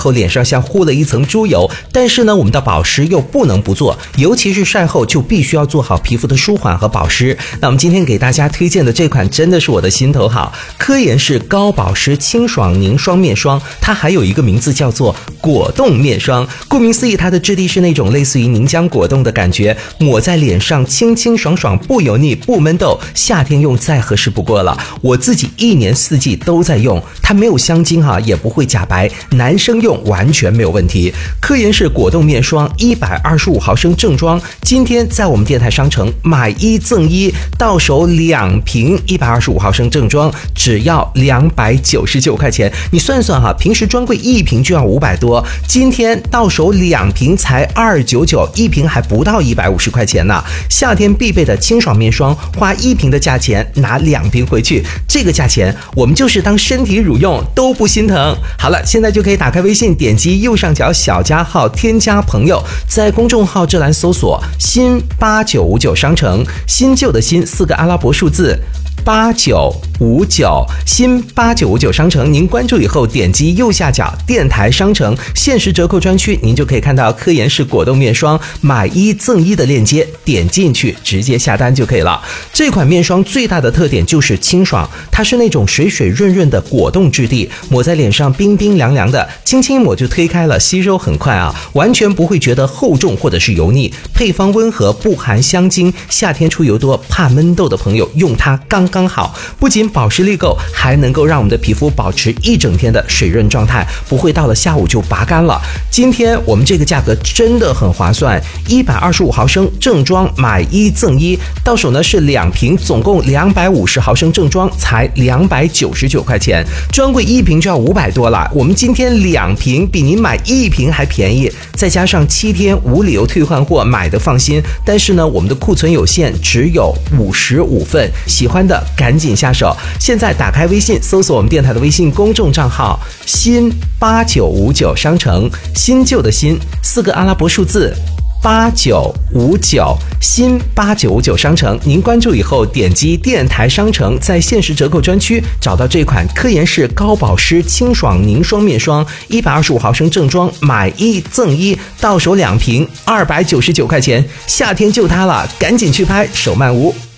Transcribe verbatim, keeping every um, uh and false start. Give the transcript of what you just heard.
后脸上像糊了一层猪油，但是呢我们的保湿又不能不做，尤其是晒后就必须要做好皮肤的舒缓和保湿。那我们今天给大家推荐的这款真的是我的心头好，科颜氏高保湿清爽凝霜面霜，它还有一个名字叫做果冻面霜。顾名思义，它的质地是那种类似于凝浆果冻的感觉，抹在脸上清清爽爽，不油腻不闷痘，夏天用再合适不过了。我自己一年四季都在用，它没有香精哈、啊，也不会假白，男生用完全没有问题。科颜氏果冻面霜一百二十五毫升正装，今天在我们电台商城买一赠一，到手两瓶一百二十五毫升正装，只要两百九十九块钱。你算算哈，平时专柜一瓶就要五百多，今天到手两瓶才二百九十九，一瓶还不到一百五十块钱呢。夏天必备的清爽面霜，花一瓶的价钱拿两瓶回去，这个价钱我们就是当身体乳用都不心疼。好了，现在就可以打开微信，点击右上角小加号添加朋友，在公众号这栏搜索新八九五九商城，新旧的新四个阿拉伯数字八九五九，新八九五九商城，您关注以后点击右下角电台商城限时折扣专区，您就可以看到科颜氏果冻面霜买一赠一的链接，点进去直接下单就可以了。这款面霜最大的特点就是清爽，它是那种水水润润的果冻质地，抹在脸上冰冰凉凉的，轻轻抹就推开了，吸收很快啊，完全不会觉得厚重或者是油腻。配方温和，不含香精，夏天出油多怕闷痘的朋友用它刚刚好，不仅保湿力够，还能够让我们的皮肤保持一整天的水润状态，不会到了下午就拔干了。今天我们这个价格真的很划算，一百二十五毫升正装买一赠一，到手呢是两瓶，总共两百五十毫升正装才两百九十九块钱，专柜一瓶就要五百多了，我们今天两瓶比您买一瓶还便宜，再加上七天无理由退换货，买的放心。但是呢我们的库存有限，只有五十五份，喜欢的赶紧下手。现在打开微信，搜索我们电台的微信公众账号新八九五九商城，新旧的新四个阿拉伯数字八九五九，新八九五九商城，您关注以后点击电台商城，在限时折扣专区找到这款科颜氏高保湿清爽凝霜面霜，一百二十五毫升正装买一赠一，到手两瓶二百九十九块钱，夏天就它了，赶紧去拍，手慢无。